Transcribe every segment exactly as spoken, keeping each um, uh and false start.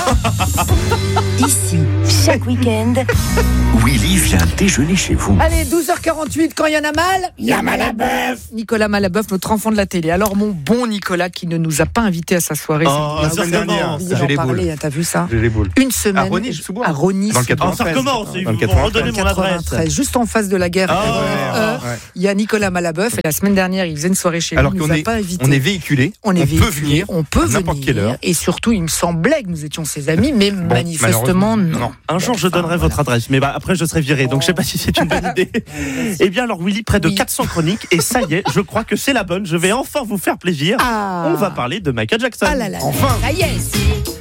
Ici, chaque week-end, Willy vient déjeuner chez vous. Allez, douze heures quarante-huit, quand il y en a mal, il y a Malaboeuf. Nicolas Malaboeuf, notre enfant de la télé. Alors, mon bon Nicolas, qui ne nous a pas invités à sa soirée. Oh, c'est c'est dernière. J'ai les parlé, t'as vu ça? J'ai les boules. Une semaine. À Rony-sous-Bois. À Rony. Dans le quatre-vingt-treize. Ça recommence, ils Dans le vont redonner mon adresse. Juste en face de la guerre. Oh, euh, ouais. Il y a Nicolas Malaboeuf. Et la semaine dernière, il faisait une soirée chez Alors lui. Il qu'on nous a est, pas invités. on est véhiculé. On, est on véhiculé, peut venir. on peut à n'importe venir, quelle heure. et surtout, il me semblait que nous étions ses amis, mais Bon, manifestement non. non. Un jour, je donnerai voilà. votre adresse, mais bah, après, je serai viré, donc je sais pas si c'est une bonne idée. Eh bien, alors, Willy, près de Oui. quatre cents chroniques, et ça y est, je crois que c'est la bonne. Je vais enfin vous faire plaisir. Ah. On va parler de Michael Jackson. Ah là là. Enfin. Ça y est.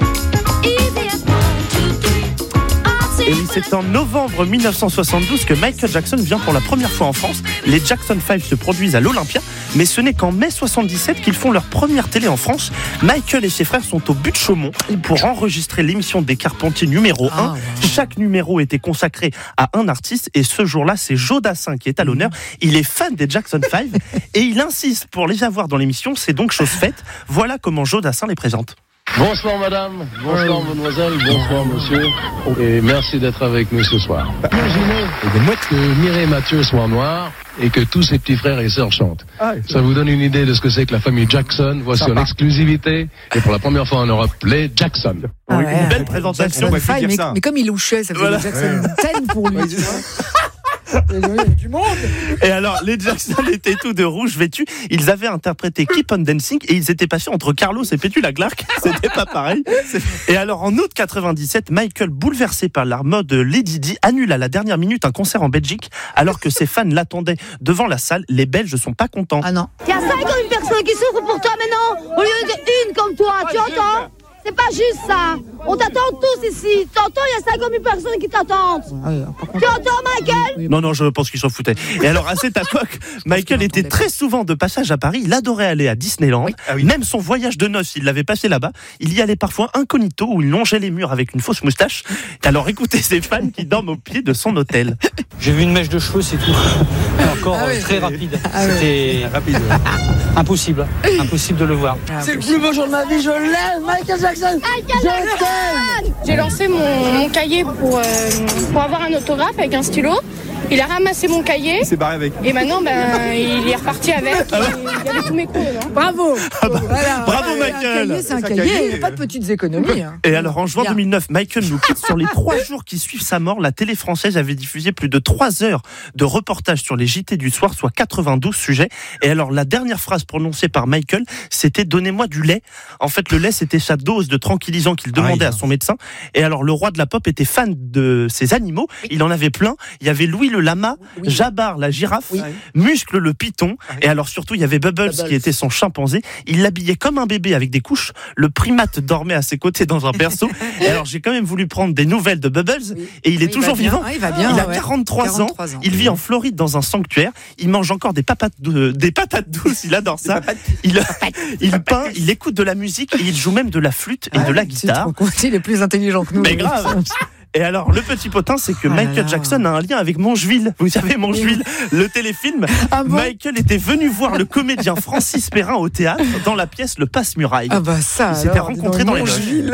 Et oui, c'est en novembre mille neuf cent soixante-douze que Michael Jackson vient pour la première fois en France. Les Jackson cinq se produisent à l'Olympia, mais ce n'est qu'en mai soixante-dix-sept qu'ils font leur première télé en France. Michael et ses frères sont au but de Chaumont pour enregistrer l'émission des Carpentiers numéro Ah, un. ouais. Chaque numéro était consacré à un artiste, et ce jour-là, c'est Joe Dassin qui est à l'honneur. Il est fan des Jackson cinq et il insiste pour les avoir dans l'émission. C'est donc chose faite. Voilà comment Joe Dassin les présente. Bonsoir madame, bonsoir mademoiselle, bonsoir monsieur, et merci d'être avec nous ce soir. Imaginez que Mireille Mathieu soit noire et que tous ses petits frères et sœurs chantent. Ça vous donne une idée de ce que c'est que la famille Jackson. Voici en exclusivité, et pour la première fois en Europe, les Jackson. Ah Oui, ouais. une belle présentation. Jackson. Five, dire mais, ça. mais comme il louchait, ça faisait Voilà. des Jackson dix pour lui. tu vois. Il y a du monde. Et alors, les Jackson étaient tous de rouge vêtus. Ils avaient interprété Keep on Dancing et ils étaient passés entre Carlos et Petula Clark. C'était pas pareil. Et alors, en août quatre-vingt-dix-sept, Michael, bouleversé par la mode Lady Di, annule à la dernière minute un concert en Belgique alors que ses fans l'attendaient devant la salle. Les Belges sont pas contents. Ah non. Il y a cinquante mille personnes qui souffrent pour toi maintenant, au lieu d'une comme toi, tu entends? C'est pas juste ça. On t'attend tous ici. T'entends, il y a cinquante mille personnes qui t'attendent. Ah oui, par contre, Tu entends, Michael? Non, non, je pense qu'ils s'en foutaient. Et alors, à cette époque, Michael était très souvent de passage à Paris. Il adorait aller à Disneyland. Oui. Ah oui. Même son voyage de noces, il l'avait passé là-bas. Il y allait parfois incognito, où il longeait les murs avec une fausse moustache. Alors, écoutez ses fans qui dorment au pied de son hôtel. J'ai vu une mèche de cheveux, c'est tout. Encore Ah oui. euh, très rapide. Ah oui. C'était Rapide. ouais. impossible. Impossible de le voir. c'est le plus beau jour de ma vie, je l'aime, Michael Jackson. Je t'aime. J'ai lancé mon, mon cahier pour, euh, pour avoir un autographe avec un stylo. Il a ramassé mon cahier Il s'est barré avec. et maintenant ben, il est reparti avec. Et il y avait tous mes cours dedans. Bravo. Voilà. Bravo, Ouais, Michael. Un cahier, c'est un C'est un cahier. cahier. Il n'y a pas de petites économies. hein. Et alors, en juin Bien. deux mille neuf, Michael nous quitte. Sur les trois jours qui suivent sa mort, la télé française avait diffusé plus de trois heures de reportages sur les J T du soir, soit quatre-vingt-douze sujets. Et alors, la dernière phrase prononcée par Michael, c'était « Donnez-moi du lait ». En fait, le lait, c'était sa dose de tranquillisant qu'il demandait Aïe. à son médecin. Et alors, le roi de la pop était fan de ces animaux. Il en avait plein. Il y avait Louis le lama, Oui. Jabbar la girafe, Oui. Muscle le python. Et alors, surtout, il y avait Bubbles, Bubbles. qui était son chimpanzé. Il l'habillait comme un bébé avec des couches. Le primate dormait à ses côtés dans un berceau. Et alors, j'ai quand même voulu prendre des nouvelles de Bubbles. Oui. Et il est Il toujours va bien. vivant. Ah, il va bien, Il a ouais. quarante-trois ans. quarante-trois ans. Il vit en Floride dans un sanctuaire. Il mange encore des, papates de- des patates douces. Il adore ça. Il, il peint, il écoute de la musique et il joue même de la flûte et de la Tu te guitare. rends compte, il est plus intelligent que nous. Mais grave. Et alors, le petit potin, c'est que Ah là Michael là. Jackson a un lien avec Mongeville. Vous savez, Mongeville, le téléfilm. Ah bon Michael était venu voir le comédien Francis Perrin au théâtre dans la pièce Le Passe-Muraille. Ah bah ça. Ils s'étaient alors, rencontrés dis dans donc, les loges. Mongeville.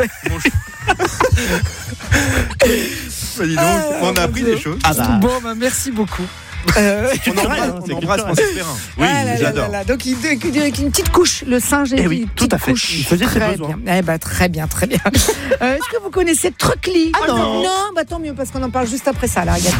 Bah, dis donc, Ah, on a mon appris Dieu. des choses. Ah bah. Bon, bah merci beaucoup. Euh, C'est On culturel, embrasse, hein, on c'est embrasse culturel. Francis Perrin. Oui, ah là là j'adore. là là. Donc il avec une petite couche, le singe et Eh une oui, petite tout à fait. couche. Il faisait ses Très besoins. bien. Eh ben très bien, très bien. Euh, Est-ce que vous connaissez Trucli? Ah non. Non, bah tant mieux parce qu'on en parle juste après ça. Là, regarde.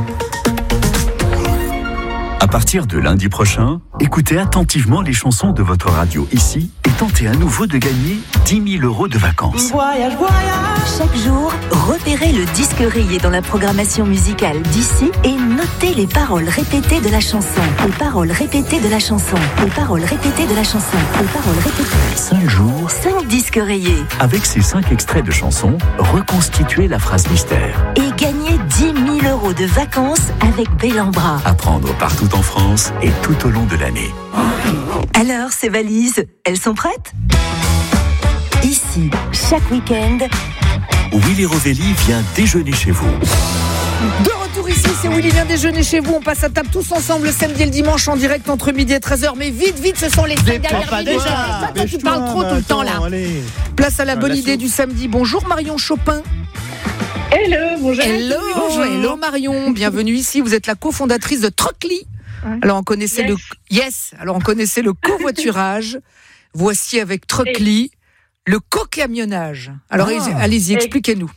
À partir de lundi prochain, écoutez attentivement les chansons de votre radio ici et tentez à nouveau de gagner dix mille euros de vacances. voyage, voyage. Chaque jour, repérez le disque rayé dans la programmation musicale d'ici et notez les paroles répétées de la chanson. Les paroles répétées de la chanson. Les paroles répétées de la chanson. Les paroles répétées. Cinq jours, Cinq disques rayés avec ces cinq extraits de chansons, reconstituez la phrase mystère. et gagnez dix mille euros de vacances avec Bellambra. À prendre partout en France et tout au long de l'année. Alors, ces valises, elles sont prêtes? Ici, chaque week-end, Willy Rovelli vient déjeuner chez vous. De retour ici c'est Willy vient déjeuner chez vous. On passe à table tous ensemble le samedi et le dimanche en direct entre midi et treize heures. Mais vite, vite, ce sont les cinq dernières minutes. Déjà. Toi, tu parles trop tout le temps là. Allez. Place à la bonne idée du samedi. Bonjour Marion Chopin. Hello, bonjour. Hello, bonjour. Hello Marion. Bienvenue ici. Vous êtes la cofondatrice de Truckly. Ouais. Alors on connaissait yes. le yes. Alors on connaissait le covoiturage. Voici avec Truckly le co-camionnage. Alors ah. allez-y, expliquez-nous.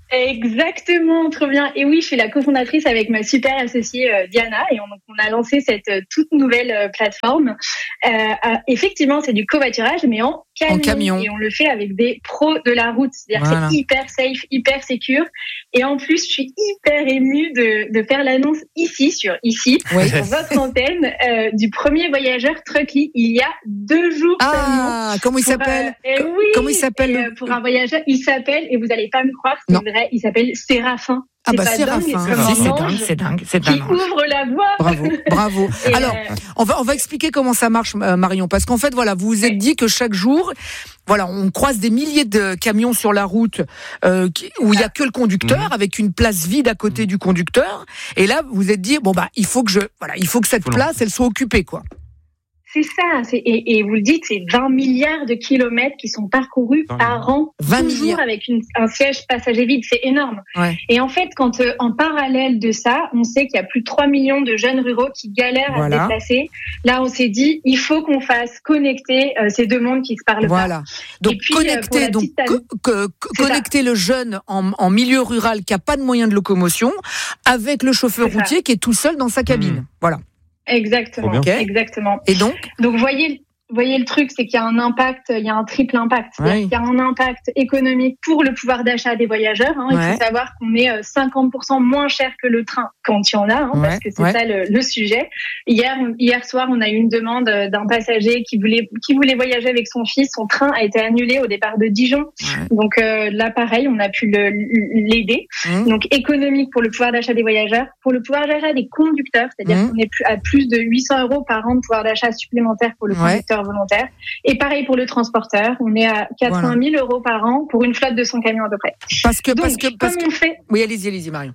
Exactement, trop bien. Et oui, je suis la cofondatrice avec ma super associée euh, Diana et on, on a lancé cette euh, toute nouvelle euh, plateforme. Euh, euh, effectivement, c'est du covoiturage, mais en camion, en camion. Et on le fait avec des pros de la route. C'est-à-dire voilà. que c'est hyper safe, hyper sécure. Et en plus, je suis hyper émue de, de faire l'annonce ici, sur ici, oui. sur votre antenne, euh, du premier voyageur Truckly il y a deux jours ah, seulement. Comment il s'appelle euh, oui, Comment il s'appelle et, euh, Pour un voyageur, il s'appelle, et vous n'allez pas me croire, c'est non. vrai, il s'appelle Séraphin. Ah bah Séraphin, c'est dingue, c'est dingue, c'est dingue. Qui ouvre la voie. Bravo, bravo. Alors, euh... on va on va expliquer comment ça marche, Marion, parce qu'en fait, voilà, vous vous êtes dit que chaque jour, voilà, on croise des milliers de camions sur la route euh, où il y a que le conducteur, mmh. avec une place vide à côté du conducteur, et là, vous vous êtes dit bon bah il faut que je, voilà, il faut que cette place, elle soit occupée, quoi. C'est ça, c'est, et, et vous le dites, c'est vingt milliards de kilomètres qui sont parcourus par an, vingt toujours milliards. Avec une, un siège passager vide, c'est énorme. Ouais. Et en fait, quand euh, en parallèle de ça, on sait qu'il y a plus de trois millions de jeunes ruraux qui galèrent voilà. à se déplacer. Là, on s'est dit, il faut qu'on fasse connecter euh, ces deux mondes qui se parlent voilà. pas. Donc, puis, connecter, euh, donc, co- co- connecter le jeune en, en milieu rural qui n'a pas de moyens de locomotion avec le chauffeur c'est routier ça. Qui est tout seul dans sa cabine. Mmh. Voilà. Exactement, okay. exactement. Et donc Donc, voyez, voyez le truc, c'est qu'il y a un impact, il y a un triple impact. Ouais. Il y a un impact économique pour le pouvoir d'achat des voyageurs. Hein. Ouais. Il faut savoir qu'on est cinquante pour cent moins cher que le train quand il y en a, hein, ouais. parce que c'est ouais. ça le, le sujet. Hier, hier soir, on a eu une demande d'un passager qui voulait, qui voulait voyager avec son fils. Son train a été annulé au départ de Dijon. Ouais. Donc euh, là, pareil, on a pu le, l'aider. Mmh. Donc économique pour le pouvoir d'achat des voyageurs, pour le pouvoir d'achat des conducteurs, c'est-à-dire mmh. qu'on est à plus de huit cents euros par an de pouvoir d'achat supplémentaire pour le ouais. conducteur volontaire. Et pareil pour le transporteur, on est à quatre-vingt mille voilà. euros par an pour une flotte de cent camions à peu près. Parce que, donc, parce que, parce comme que... on fait... Oui, allez-y, allez-y, Marion.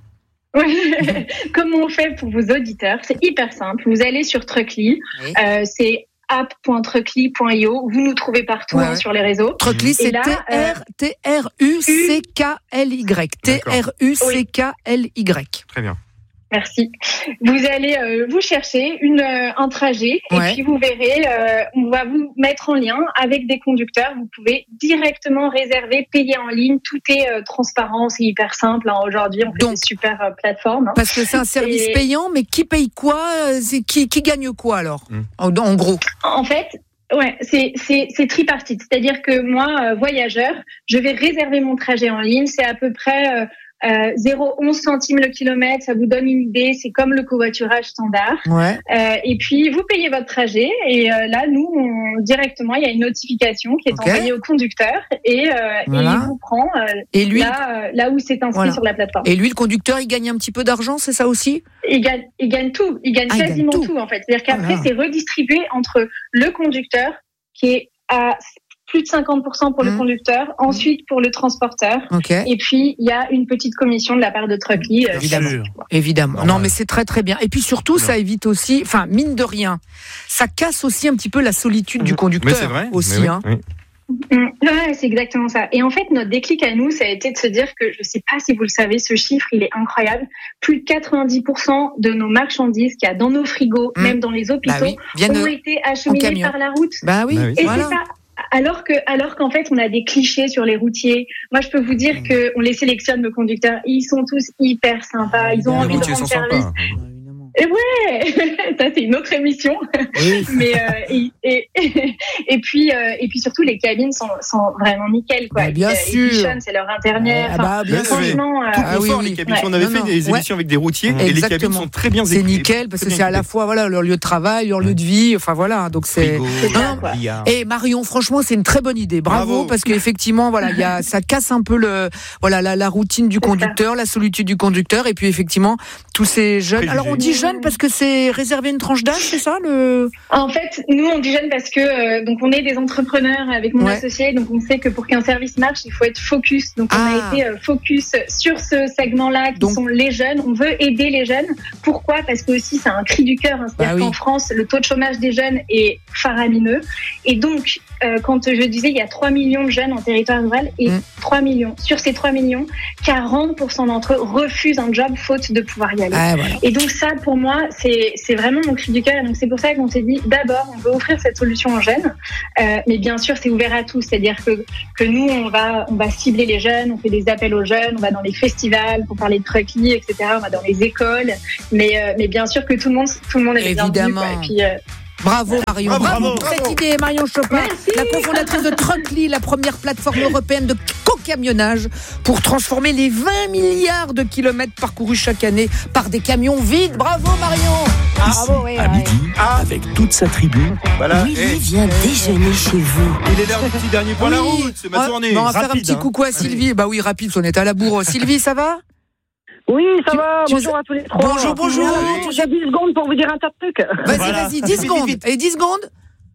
Comme on fait pour vos auditeurs, c'est hyper simple. Vous allez sur Truckly, oui. euh, c'est app point truckly point io. Vous nous trouvez partout ouais. hein, sur les réseaux. Truckly, c'est T R U C K L Y. T R U C K L Y. Très bien. Merci. Vous allez euh, vous chercher une, euh, un trajet ouais. et puis vous verrez, euh, on va vous mettre en lien avec des conducteurs. Vous pouvez directement réserver, payer en ligne. Tout est euh, transparent, c'est hyper simple. Hein. Aujourd'hui, on fait Donc, des super euh, plateformes. Hein. Parce que c'est un service et... payant, mais qui paye quoi c'est qui, qui gagne quoi alors mmh. en, en gros En fait, ouais, c'est, c'est, c'est tripartite. C'est-à-dire que moi, euh, voyageur, je vais réserver mon trajet en ligne. C'est à peu près... Euh, Euh, zéro virgule onze centimes le kilomètre, ça vous donne une idée, c'est comme le covoiturage standard. Ouais. Euh, et puis vous payez votre trajet et euh, là nous on, directement il y a une notification qui est okay. envoyée au conducteur et, euh, voilà. et il vous prend euh, et lui, là, euh, là où c'est inscrit voilà. sur la plateforme. Et lui le conducteur il gagne un petit peu d'argent, c'est ça aussi ? Il gagne, il gagne tout, il gagne ah, quasiment il gagne tout. tout en fait. C'est-à-dire qu'après oh c'est redistribué entre le conducteur qui est à plus de cinquante pour cent pour mmh. le conducteur, ensuite pour le transporteur, okay. et puis il y a une petite commission de la part de Truckly. Euh, Évidemment, évidemment. Non, non, mais c'est très très bien. Et puis surtout, non. ça évite aussi, enfin mine de rien, ça casse aussi un petit peu la solitude mmh. du conducteur. Mais c'est vrai. Aussi, oui, hein. Oui. Ouais, c'est exactement ça. Et en fait, notre déclic à nous, ça a été de se dire que, je sais pas si vous le savez, ce chiffre, il est incroyable. Plus de quatre-vingt-dix pour cent de nos marchandises qu'il y a dans nos frigos, mmh. même dans les hôpitaux, bah oui. ont été acheminées par la route. Bah oui. Et voilà. c'est ça. Alors que, alors qu'en fait, on a des clichés sur les routiers. Moi, je peux vous dire que on les sélectionne, nos conducteurs. Ils sont tous hyper sympas. Ils ont envie de rendre service. Sympas. Et ouais, ça c'est une autre émission. Oui. Mais euh, et, et, et puis euh, et puis surtout les cabines sont, sont vraiment nickel quoi. Bah, bien et, sûr. Efficient, c'est leur internet. Ah, bah, bien franchement, euh, tout ah, oui, oui. les cabines. Ouais. On avait non, fait non. des émissions ouais. avec des routiers mmh. et les cabines sont très bien équipées. C'est nickel parce que c'est à la fois voilà leur lieu de travail, leur lieu de vie. Enfin voilà, donc c'est. c'est ça, et Marion, franchement, c'est une très bonne idée. Bravo, Bravo. Parce qu'effectivement, voilà, il y a ça casse un peu le voilà la, la routine du conducteur, la solitude du conducteur et puis effectivement tous ces jeunes. Alors on dit jeunes parce que c'est réservé à une tranche d'âge, c'est ça le... En fait, nous on dit jeunes parce que euh, donc on est des entrepreneurs avec mon Ouais. associé, donc on sait que pour qu'un service marche, il faut être focus. Donc on Ah. a été euh, focus sur ce segment-là qui Donc- sont les jeunes. On veut aider les jeunes. Pourquoi ? Parce que aussi c'est un cri du cœur. Hein. C'est-à-dire Bah oui. qu'en France, le taux de chômage des jeunes est faramineux. Et donc, euh, quand je disais il y a trois millions de jeunes en territoire rural et Mm. trois millions. Sur ces trois millions, quarante pour cent d'entre eux refusent un job faute de pouvoir y aller. Ah, voilà. Et donc ça, pour moi, c'est c'est vraiment mon cri du cœur. Et donc c'est pour ça qu'on s'est dit, d'abord, on veut offrir cette solution aux jeunes, euh, mais bien sûr, c'est ouvert à tous. C'est-à-dire que que nous, on va on va cibler les jeunes, on fait des appels aux jeunes, on va dans les festivals pour parler de Truckly, et cetera. On va dans les écoles, mais euh, mais bien sûr que tout le monde tout le monde est bienvenu. Évidemment. Quoi. Et puis euh, Bravo Marion, Bravo, bravo, bravo, pour bravo. cette idée Marion Chopin, la cofondatrice de Truckly, la première plateforme européenne de co-camionnage pour transformer les vingt milliards de kilomètres parcourus chaque année par des camions vides. Bravo Marion. Ici, à midi, avec toute sa tribu, Voilà. Willy Eh, vient déjeuner chez vous. il est l'heure du petit dernier point la Oui. route. C'est ma Ouais, tournée. bon, on va faire un Rapide, petit hein. coucou à Sylvie. Bah oui, rapide, on est à la bourre. Sylvie, ça va? Oui, ça Tu- va. tu Bonjour sais- à tous les trois. Bonjour, bonjour. Euh, J'ai dix secondes pour vous dire un tas de trucs. Vas-y, Voilà. vas-y, dix Vite, secondes. vite, vite. Et dix secondes?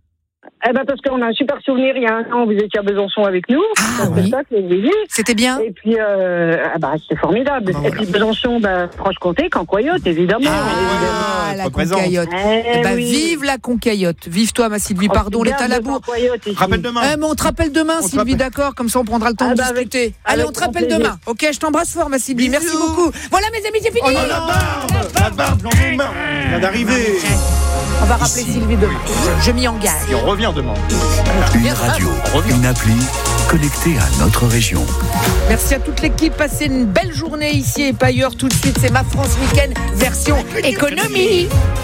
Eh ben parce qu'on a un super souvenir. Il y a un an, vous étiez à Besançon avec nous. Ah Au oui. spectacle, vous voyez. C'était bien? Et puis, euh, ah bah, c'est formidable. Ah bah Et puis Besançon, bah, Franche-Comté, Cancoyote, évidemment. Ah, la représente. Concaillotte. Eh Eh ben, oui. vive la Concaillotte. Vive toi, ma Sylvie. Oh, Pardon, on c'est est à bien la de bourre. Cancoyote ici. Rappelle demain. Eh, mais on te rappelle demain, On te Sylvie, rappelle. d'accord? Comme ça, on prendra le temps Ah de bah, avec- discuter. Allez, avec on te grand rappelle plaisir. demain. Ok, je t'embrasse fort, ma Sylvie. Bisous. Merci beaucoup. Voilà, mes amis, c'est fini. Oh non, la barbe La barbe, j'en ai marre. On vient d'arriver. On va rappeler Sylvie demain. Je, je m'y engage. Et on revient demain. une radio, une appli connectée à notre région. Merci à toute l'équipe. Passez une belle journée ici et pas ailleurs. Tout de suite, c'est Ma France Week-end version économie.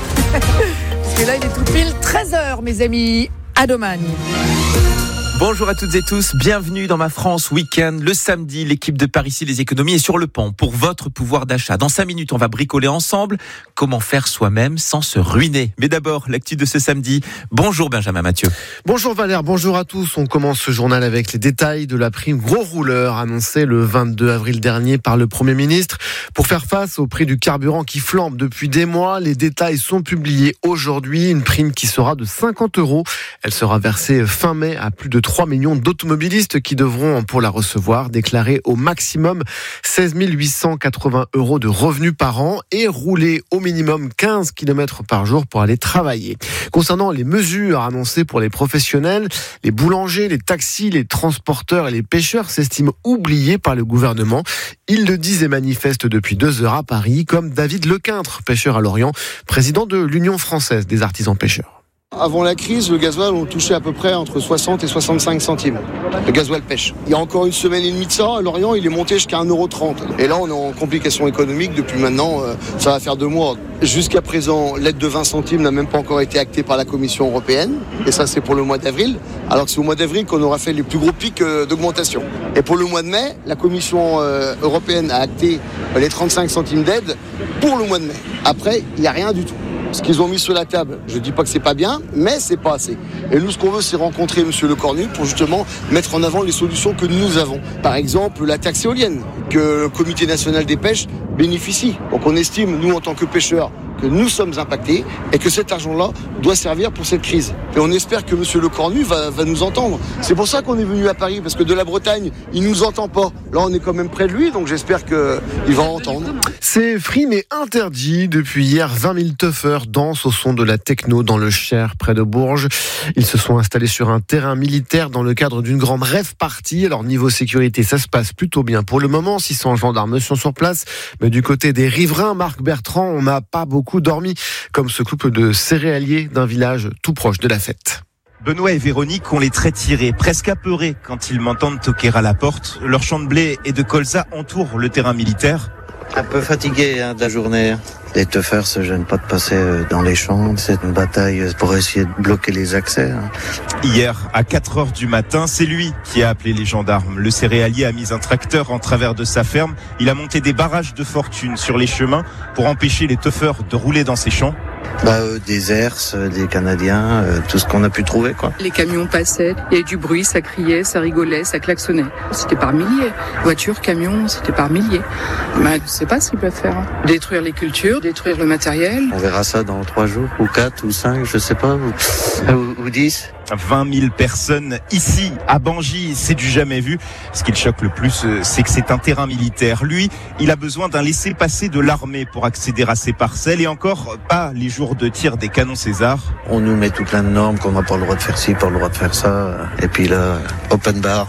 Parce que là, il est tout pile treize heures, mes amis. À demain. Bonjour à toutes et tous, bienvenue dans Ma France Week-end. Le samedi, l'équipe de Par ici les économies est sur le pont pour votre pouvoir d'achat. Dans cinq minutes, on va bricoler ensemble comment faire soi-même sans se ruiner. Mais d'abord, l'actu de ce samedi. Bonjour Benjamin Mathieu. Bonjour Valère, bonjour à tous. On commence ce journal avec les détails de la prime gros rouleur annoncée le vingt-deux avril dernier par le Premier ministre. Pour faire face au prix du carburant qui flambe depuis des mois, les détails sont publiés aujourd'hui. Une prime qui sera de cinquante euros. Elle sera versée fin mai à plus de trois millions d'automobilistes qui devront, pour la recevoir, déclarer au maximum seize mille huit cent quatre-vingts euros de revenus par an et rouler au minimum quinze kilomètres par jour pour aller travailler. Concernant les mesures annoncées pour les professionnels, les boulangers, les taxis, les transporteurs et les pêcheurs s'estiment oubliés par le gouvernement. Ils le disent et manifestent depuis deux heures à Paris, comme David Lequintre, pêcheur à Lorient, président de l'Union française des artisans pêcheurs. Avant la crise, le gasoil, on touchait à peu près entre soixante et soixante-cinq centimes. Le gasoil pêche. Il y a encore une semaine et demie de ça, à Lorient, il est monté jusqu'à un euro trente. Et là, on est en complication économique depuis maintenant, euh, ça va faire deux mois. Jusqu'à présent, l'aide de vingt centimes n'a même pas encore été actée par la Commission européenne. Et ça, c'est pour le mois d'avril. Alors que c'est au mois d'avril qu'on aura fait les plus gros pics euh, d'augmentation. Et pour le mois de mai, la Commission euh, européenne a acté euh, les trente-cinq centimes d'aide pour le mois de mai. Après, il n'y a rien du tout. Ce qu'ils ont mis sur la table, je ne dis pas que c'est pas bien, mais c'est pas assez. Et nous, ce qu'on veut, c'est rencontrer Monsieur Lecornu pour justement mettre en avant les solutions que nous avons. Par exemple, la taxe éolienne, que le Comité national des pêches bénéficie. Donc on estime, nous, en tant que pêcheurs, que nous sommes impactés et que cet argent-là doit servir pour cette crise. Et on espère que Monsieur Lecornu va, va nous entendre. C'est pour ça qu'on est venu à Paris, parce que de la Bretagne, il nous entend pas. Là, on est quand même près de lui, donc j'espère qu'il va entendre. C'est free mais interdit. Depuis hier, vingt mille teufeurs dansent au son de la techno dans le Cher, près de Bourges. Ils se sont installés sur un terrain militaire dans le cadre d'une grande rave party. Alors, niveau sécurité, ça se passe plutôt bien pour le moment. six cents gendarmes sont sur place. Mais du côté des riverains, Marc Bertrand, on n'a pas beaucoup dormi, comme ce couple de céréaliers d'un village tout proche de la fête. Benoît et Véronique ont les traits tirés, presque apeurés quand ils m'entendent toquer à la porte. Leur champ de blé et de colza entourent le terrain militaire. Un peu fatigué hein, de la journée. Les teufeurs se gênent pas de passer dans les champs. C'est une bataille pour essayer de bloquer les accès. Hein. Hier, à quatre heures du matin, c'est lui qui a appelé les gendarmes. Le céréalier a mis un tracteur en travers de sa ferme. Il a monté des barrages de fortune sur les chemins pour empêcher les teufeurs de rouler dans ses champs. Bah, euh, des Hertz, euh, des Canadiens, euh, tout ce qu'on a pu trouver, quoi. Les camions passaient, il y avait du bruit, ça criait, ça rigolait, ça klaxonnait. C'était par milliers. Voitures, camions, c'était par milliers. Mais je ne sais pas ce qu'ils peuvent faire. Hein. Détruire les cultures, détruire le matériel. On verra ça dans trois jours, ou quatre, ou cinq, je sais pas, ou, ou, ou dix. vingt mille personnes ici, à Bangis, c'est du jamais vu. Ce qui le choque le plus, c'est que c'est un terrain militaire. Lui, il a besoin d'un laissez-passer de l'armée pour accéder à ses parcelles, et encore pas les jours de tir des canons César. On nous met tout plein de normes qu'on n'a pas le droit de faire ci, pas le droit de faire ça, et puis là, open bar.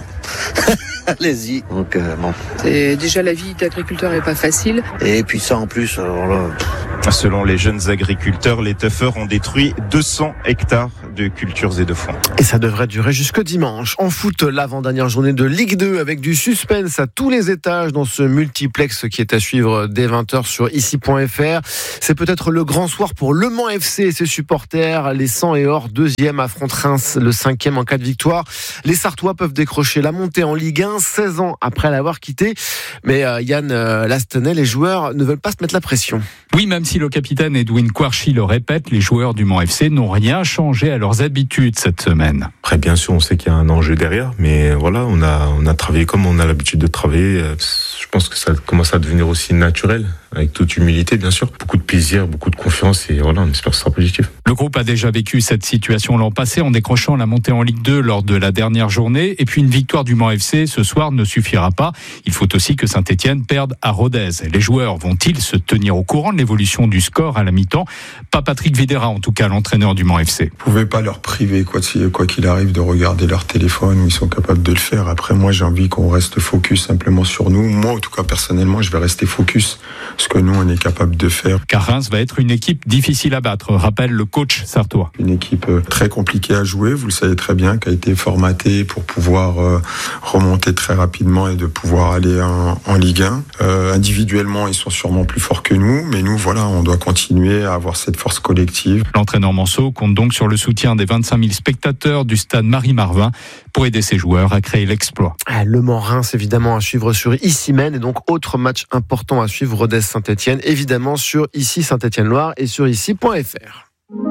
Allez-y. Donc euh, bon. C'est déjà la vie d'agriculteur est pas facile. Et puis ça en plus, alors là. Selon les jeunes agriculteurs, les tuffeurs ont détruit deux cents hectares de cultures et de fonds. Et ça devrait durer jusque dimanche. En foot, l'avant-dernière journée de Ligue deux avec du suspense à tous les étages dans ce multiplex qui est à suivre dès vingt heures sur ici point f r. C'est peut-être le grand soir pour Le Mans F C et ses supporters. Les sang et or, deuxième affrontent Reims, le cinquième en cas de victoire. Les Sartois peuvent décrocher la montée en Ligue un, seize ans après l'avoir quitté. Mais euh, Yann euh, Lastenay, les joueurs ne veulent pas se mettre la pression. Oui, même si le capitaine Edwin Kouarchi le répète, les joueurs du Mans F C n'ont rien changé à leurs habitudes cette semaine. Après, bien sûr, on sait qu'il y a un enjeu derrière, mais voilà, on a, on a travaillé comme on a l'habitude de travailler. Je pense que ça commence à devenir aussi naturel, avec toute humilité, bien sûr. Beaucoup de plaisir, beaucoup de confiance, et voilà, on espère que ce sera positif. Le groupe a déjà vécu cette situation l'an passé en décrochant la montée en Ligue deux lors de la dernière journée, et puis une victoire du Mans F C ce soir ne suffira pas. Il faut aussi que Saint-Étienne perde à Rodez. Les joueurs vont-ils se tenir au courant de l'évolution du score à la mi-temps? Pas Patrick Videra, en tout cas, l'entraîneur du Mans F C. Vous pouvez pas leur priver, quoi, quoi qu'il arrive, de regarder leur téléphone, où ils sont capables de le faire. Après, moi, j'ai envie qu'on reste focus simplement sur nous. Moi, en tout cas, personnellement, je vais rester focus ce que nous, on est capable de faire. Car Reims va être une équipe difficile à battre, rappelle le coach sartois. Une équipe très compliquée à jouer, vous le savez très bien, qui a été formatée pour pouvoir euh, remonter très rapidement et de pouvoir aller en, en Ligue un. Euh, individuellement, ils sont sûrement plus forts que nous, mais nous, voilà, on doit continuer à avoir cette force collective. L'entraîneur Manceau compte donc sur le soutien des vingt-cinq mille spectateurs du stade Marie-Marvin pour aider ses joueurs à créer l'exploit. Le Mans-Reims, évidemment, à suivre sur Ici Men, et donc autre match important à suivre, Rodez-Saint-Étienne, évidemment sur Ici Saint-Étienne-Loire et sur ici point f r.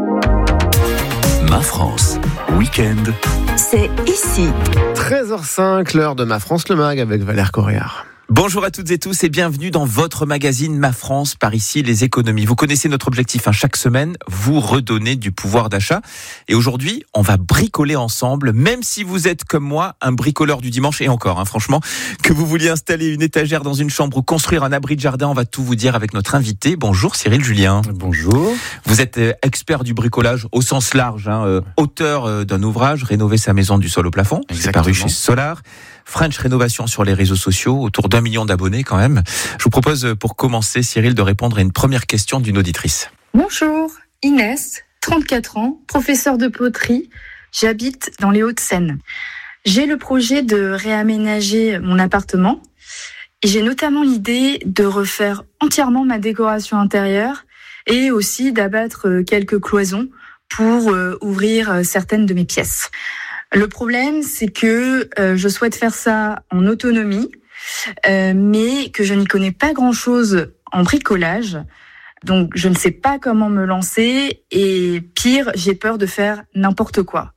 Ma France, week-end. C'est ici. treize heures cinq, l'heure de Ma France, le mag avec Valère Coréard. Bonjour à toutes et tous et bienvenue dans votre magazine Ma France, par ici les économies. Vous connaissez notre objectif, hein, chaque semaine, vous redonner du pouvoir d'achat. Et aujourd'hui, on va bricoler ensemble, même si vous êtes comme moi, un bricoleur du dimanche, et encore, hein, franchement, que vous vouliez installer une étagère dans une chambre ou construire un abri de jardin, on va tout vous dire avec notre invité. Bonjour Cyril Julien. Bonjour. Vous êtes expert du bricolage au sens large, hein, euh, auteur d'un ouvrage, Rénover sa maison du sol au plafond. C'est paru chez Solar. French Rénovation sur les réseaux sociaux, autour d'un million d'abonnés quand même. Je vous propose pour commencer, Cyril, de répondre à une première question d'une auditrice. Bonjour, Inès, trente-quatre ans, professeure de poterie. J'habite dans les Hauts-de-Seine. J'ai le projet de réaménager mon appartement et j'ai notamment l'idée de refaire entièrement ma décoration intérieure et aussi d'abattre quelques cloisons pour ouvrir certaines de mes pièces. Le problème, c'est que euh, je souhaite faire ça en autonomie, euh, mais que je n'y connais pas grand-chose en bricolage. Donc, je ne sais pas comment me lancer et pire, j'ai peur de faire n'importe quoi.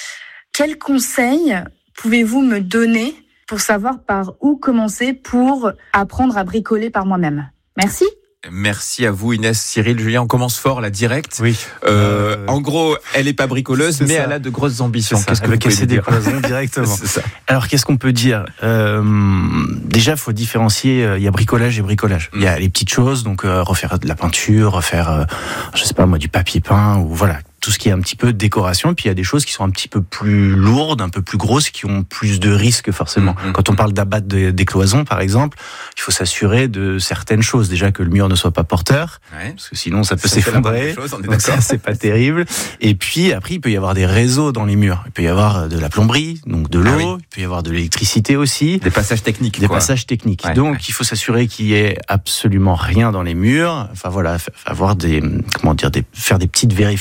Quels conseils pouvez-vous me donner pour savoir par où commencer pour apprendre à bricoler par moi-même? Merci. Merci à vous Inès. Cyril, Julien, on commence fort là, direct. Oui. Euh, euh, en gros, elle est pas bricoleuse, mais ça. Elle a de grosses ambitions. Qu'est-ce que elle veut casser des cloisons directement. C'est ça. Alors, qu'est-ce qu'on peut dire euh, Déjà, il faut différencier. Il y a bricolage et bricolage. Il mm. y a les petites choses, donc euh, refaire de la peinture, refaire, euh, je sais pas moi, du papier peint ou voilà. Tout ce qui est un petit peu décoration, et puis il y a des choses qui sont un petit peu plus lourdes, un peu plus grosses, qui ont plus de risques forcément. Mmh. Quand on parle d'abattre des, des cloisons, par exemple, il faut s'assurer de certaines choses. Déjà que le mur ne soit pas porteur, ouais. Parce que sinon ça peut ça s'effondrer. Chose, on est donc ça, c'est pas terrible. Et puis après, il peut y avoir des réseaux dans les murs. Il peut y avoir de la plomberie, donc de l'eau. Ah oui. Il peut y avoir de l'électricité aussi. Des passages techniques. Des quoi. passages techniques. Ouais, donc ouais. il faut s'assurer qu'il y ait absolument rien dans les murs. Enfin voilà, avoir des comment dire, des, faire des petites vérifications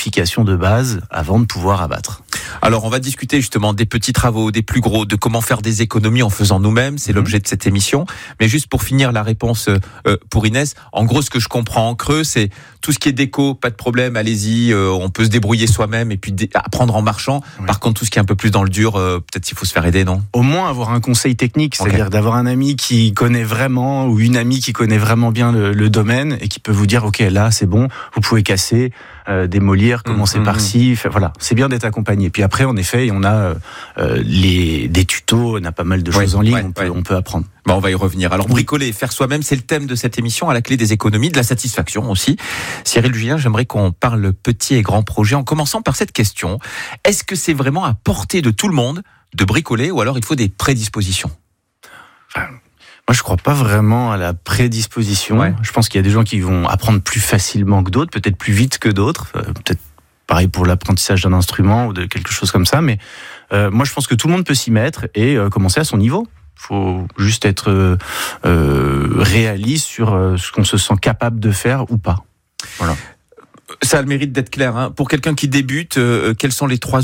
de base avant de pouvoir abattre. Alors, on va discuter justement des petits travaux, des plus gros, de comment faire des économies en faisant nous-mêmes. C'est mmh. l'objet de cette émission. Mais juste pour finir la réponse euh, pour Inès, en gros, ce que je comprends en creux, c'est tout ce qui est déco, pas de problème, allez-y, euh, on peut se débrouiller soi-même et puis dé- apprendre en marchant. Oui. Par contre, tout ce qui est un peu plus dans le dur, euh, peut-être qu'il faut se faire aider, non ? Au moins avoir un conseil technique, c'est-à-dire okay. d'avoir un ami qui connaît vraiment ou une amie qui connaît vraiment bien le, le domaine et qui peut vous dire, ok, là, c'est bon, vous pouvez casser, euh, démolir, commencer mmh, par-ci. Mmh. Voilà, c'est bien d'être accompagné. Puis après, en effet, on a euh, les, des tutos, on a pas mal de choses ouais, en ligne, ouais, on, peut, ouais. on peut apprendre. Bon, on va y revenir. Alors, bricoler et faire soi-même, c'est le thème de cette émission, à la clé des économies, de la satisfaction aussi. Cyril Julien, j'aimerais qu'on parle petit et grand projet, en commençant par cette question. Est-ce que c'est vraiment à portée de tout le monde de bricoler, ou alors il faut des prédispositions ? Enfin, moi, je crois pas vraiment à la prédisposition. Ouais. Je pense qu'il y a des gens qui vont apprendre plus facilement que d'autres, peut-être plus vite que d'autres, euh, peut-être pareil pour l'apprentissage d'un instrument ou de quelque chose comme ça. Mais euh, moi, je pense que tout le monde peut s'y mettre et euh, commencer à son niveau. Il faut juste être euh, euh, réaliste sur euh, ce qu'on se sent capable de faire ou pas. Voilà. Ça a le mérite d'être clair. Hein. Pour quelqu'un qui débute, euh, quels sont les trois